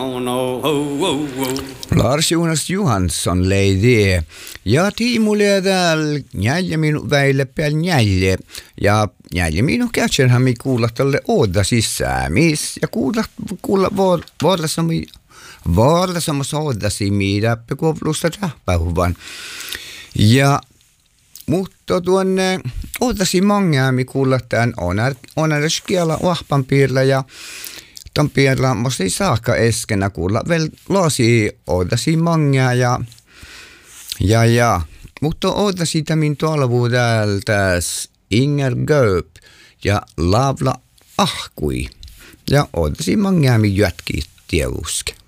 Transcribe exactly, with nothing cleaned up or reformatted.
Oh no, oh, oh, oh. Lars-Jonas Johansson leidi ja tiimulia täällä neljä minun väille päällä neljä ja neljä minun kätsenhän mi kuulla tälle ooda sisään mis ja kuulla kuulla vuodella sami vuodella samassa oodasi mitä pekuoplusta tähpäuvan ja mutta tuonne oodasi mangaa mi kuulla tämän onar onares kiela ohpan piirillä ja Tampiella musta ei saakka eskenä kuulla vielä lasi oodasi mangaa ja ja ja mutta oodasi tämän tuolla täältä Inger Göp ja Lavla Ahkui ja oodasi mangaa mi jätki tievuske.